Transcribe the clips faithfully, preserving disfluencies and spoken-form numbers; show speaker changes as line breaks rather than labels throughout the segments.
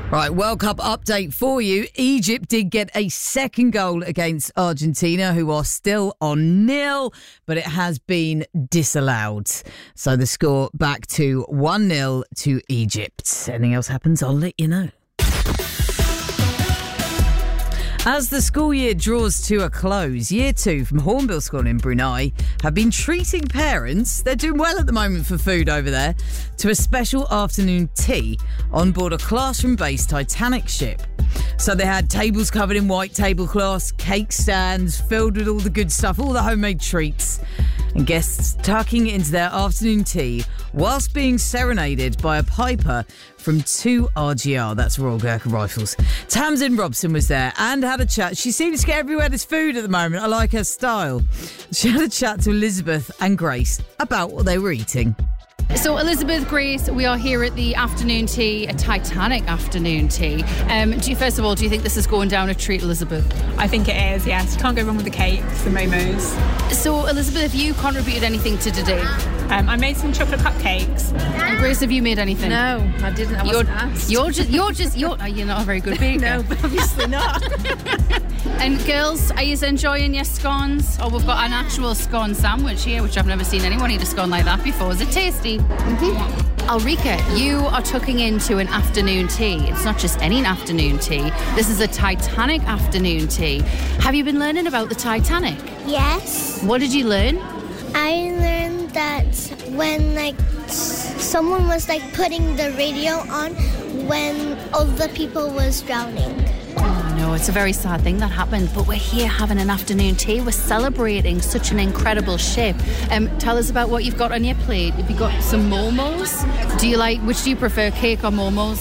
Right, World Cup update for you. Egypt did get a second goal against Argentina, who are still on nil, but it has been disallowed. So the score back to one nil to Egypt. Anything else happens, I'll let you know. As the school year draws to a close, Year two from Hornbill School in Brunei have been treating parents, they're doing well at the moment for food over there, to a special afternoon tea on board a classroom-based Titanic ship. So they had tables covered in white tablecloths, cake stands filled with all the good stuff, all the homemade treats, and guests tucking into their afternoon tea whilst being serenaded by a piper from two R G R, that's Royal Gurkha Rifles. Tamsin Robson was there and had a chat. She seems to get everywhere there's food at the moment. I like her style. She had a chat to Elizabeth and Grace about what they were eating.
So, Elizabeth, Grace, we are here at the afternoon tea, a Titanic afternoon tea. Um, do you, first of all, do you think this is going down a treat, Elizabeth?
I think it is, yes. Can't go wrong with the cakes, the momos.
So, Elizabeth, have you contributed anything to today?
Um, I made some chocolate cupcakes.
And Grace, have you made anything?
No, I didn't. I wasn't
you're,
asked.
You're just, you're just, you're, oh, you're not a very good baker.
No, obviously not.
And girls, are you enjoying your scones? Oh, we've got an actual scone sandwich here, which I've never seen anyone eat a scone like that before. Is it tasty? Mm-hmm. Ulrika, you are tucking into an afternoon tea. It's not just any afternoon tea. This is a Titanic afternoon tea. Have you been learning about the Titanic?
Yes.
What did you learn?
I learned that when like someone was like putting the radio on when all the people was drowning.
Oh no, it's a very sad thing that happened, but we're here having an afternoon tea. We're celebrating such an incredible ship. Um, tell us about what you've got on your plate. Have you got some momos? Do you like, which do you prefer, cake or momos?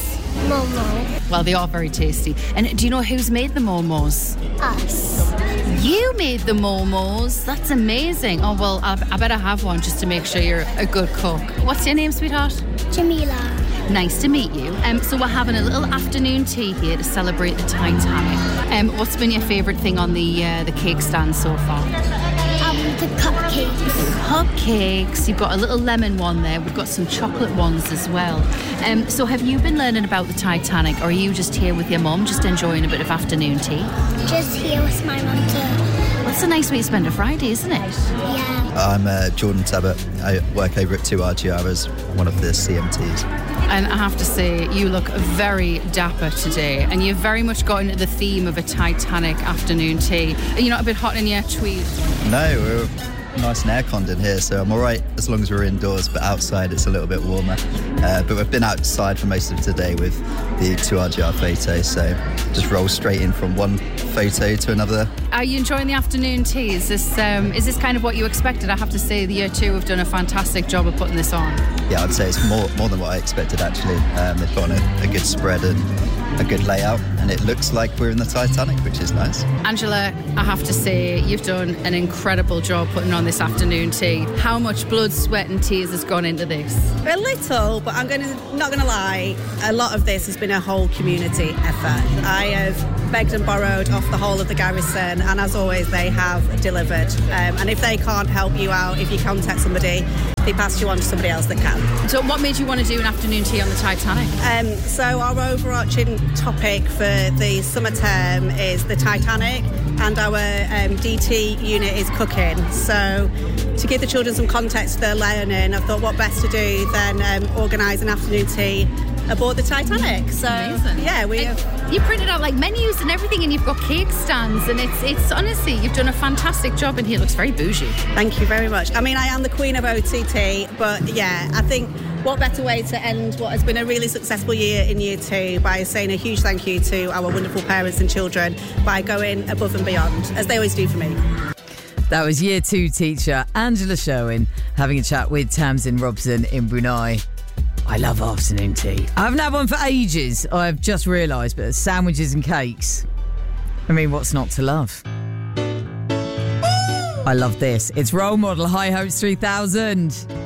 Momo.
Well, they are very tasty. And do you know who's made the momos?
Us.
You made the momos? That's amazing. Oh, well, I, I better have one just to make sure you're a good cook. What's your name, sweetheart?
Jamila.
Nice to meet you. Um, so we're having a little afternoon tea here to celebrate the Titanic. Um, what's been your favourite thing on the uh, the cake stand so far?
Um, the cupcakes.
Cupcakes. You've got a little lemon one there. We've got some chocolate ones as well. Um, so have you been learning about the Titanic, or are you just here with your mum, just enjoying a bit of afternoon tea?
Just here with my mum too.
That's a nice way to spend a Friday, isn't it?
Yeah.
I'm uh, Jordan Tabbert. I work over at two R G R as one of the C M Ts.
And I have to say, you look very dapper today, and you've very much got into the theme of a Titanic afternoon tea. Are you not a bit hot in your tweed?
No, we're nice and air-conned in here, so I'm all right as long as we're indoors, but outside it's a little bit warmer. Uh, but we've been outside for most of today with the two R G R photo, so just roll straight in from one photo to another.
Are you enjoying the afternoon tea? Is this, um, is this kind of what you expected? I have to say, the year two have done a fantastic job of putting this on.
Yeah, I'd say it's more more than what I expected, actually. Um, they've got a, a good spread and a good layout, and it looks like we're in the Titanic, which is nice.
Angela, I have to say, you've done an incredible job putting on this afternoon tea. How much blood, sweat and tears has gone into this?
A little, but I'm going to not going to lie, a lot of this has been a whole community effort. I have begged and borrowed off the whole of the garrison, and as always, they have delivered. Um, and if they can't help you out, if you contact somebody, they pass you on to somebody else that can.
So what made you want to do an afternoon tea on the Titanic?
Um, so our overarching topic for the summer term is the Titanic, and our um, D T unit is cooking. So to give the children some context to their learning, I thought what best to do than um, organise an afternoon tea aboard the Titanic. So
amazing.
Yeah, we
and
have...
You printed out like menus and everything, and you've got cake stands, and it's it's honestly, you've done a fantastic job in here. It looks very bougie.
Thank you very much. I mean, I am the queen of O T T, but yeah, I think what better way to end what has been a really successful year in year two by saying a huge thank you to our wonderful parents and children by going above and beyond, as they always do for me.
That was year two teacher Angela Sherwin having a chat with Tamsin Robson in Brunei. I love afternoon tea. I haven't had one for ages, I've just realised, but sandwiches and cakes. I mean, what's not to love? I love this. It's Role Model High Hopes three thousand.